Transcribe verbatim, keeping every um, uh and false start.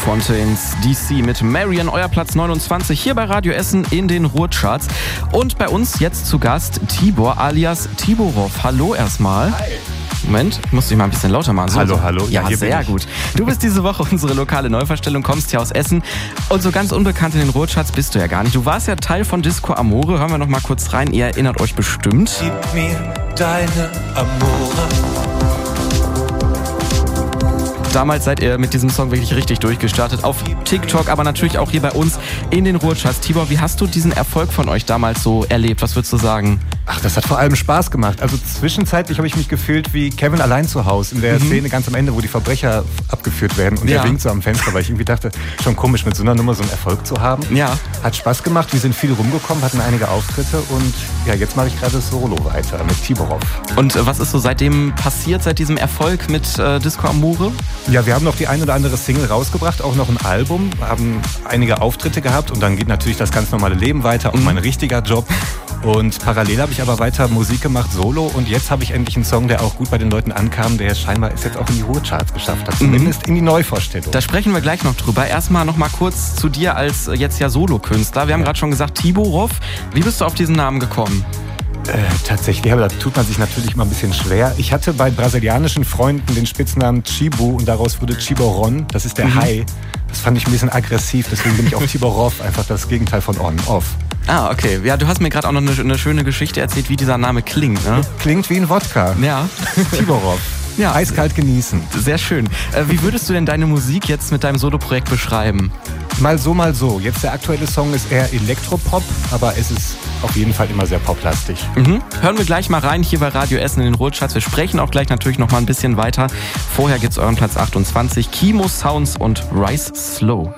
Fontaines D C mit Marian, euer Platz neunundzwanzig hier bei Radio Essen in den Ruhrcharts. Und bei uns jetzt zu Gast Tibor alias Tiborov. Hallo erstmal. Hi. Moment, ich muss dich mal ein bisschen lauter machen. So, hallo, so. hallo. Ja, ja sehr gut. Du bist diese Woche unsere lokale Neuverstellung, kommst hier aus Essen. Und so ganz unbekannt in den Ruhrcharts bist du ja gar nicht. Du warst ja Teil von Disco Amore. Hören wir noch mal kurz rein. Ihr erinnert euch bestimmt. Gib mir deine Amore. Damals seid ihr mit diesem Song wirklich richtig durchgestartet. Auf TikTok, aber natürlich auch hier bei uns in den Ruhrcharts. Tibor, wie hast du diesen Erfolg von euch damals so erlebt? Was würdest du sagen? Ach, das hat vor allem Spaß gemacht. Also zwischenzeitlich habe ich mich gefühlt wie Kevin allein zu Hause in der mhm. Szene ganz am Ende, wo die Verbrecher abgeführt werden. Und ja. er winkt so am Fenster, weil ich irgendwie dachte, schon komisch, mit so einer Nummer so einen Erfolg zu haben. Ja. Hat Spaß gemacht. Wir sind viel rumgekommen, hatten einige Auftritte und ja, jetzt mache ich gerade Solo weiter mit Tiborov. Und äh, was ist so seitdem passiert, seit diesem Erfolg mit äh, Disco Amore? Ja, wir haben noch die ein oder andere Single rausgebracht, auch noch ein Album, haben einige Auftritte gehabt und dann geht natürlich das ganz normale Leben weiter, auch mhm. mein richtiger Job. Und parallel habe ich aber weiter Musik gemacht, Solo, und jetzt habe ich endlich einen Song, der auch gut bei den Leuten ankam, der scheinbar es jetzt auch in die Ruhrcharts geschafft hat, zumindest in die Neuvorstellung. Da sprechen wir gleich noch drüber. Erstmal noch mal kurz zu dir als jetzt ja Solokünstler. Wir haben ja. gerade schon gesagt, Tiborov. Wie bist du auf diesen Namen gekommen? Äh, tatsächlich, aber da tut man sich natürlich mal ein bisschen schwer. Ich hatte bei brasilianischen Freunden den Spitznamen Chibu und daraus wurde Chiboron, das ist der mhm. Hai. Das fand ich ein bisschen aggressiv, deswegen bin ich auf Tiborov, einfach das Gegenteil von on, off. Ah, okay. Ja, du hast mir gerade auch noch eine, eine schöne Geschichte erzählt, wie dieser Name klingt, ne? Klingt wie ein Wodka. Ja. Tiborov. Ja, eiskalt genießen. Sehr schön. Äh, wie würdest du denn deine Musik jetzt mit deinem Soloprojekt beschreiben? Mal so, mal so. Jetzt der aktuelle Song ist eher Elektropop, aber es ist auf jeden Fall immer sehr poplastig. Mhm. Hören wir gleich mal rein hier bei Radio Essen in den Ruhrcharts. Wir sprechen auch gleich natürlich noch mal ein bisschen weiter. Vorher gibt's euren Platz achtundzwanzig, Kimo Sounds und Rise Slow.